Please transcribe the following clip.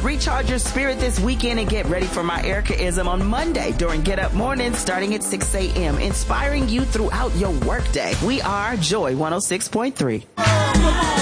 Recharge your spirit this weekend and get ready for my Erica-ism on Monday during Get Up Morning starting at 6 a.m., inspiring you throughout your workday. We are Joy 106.3.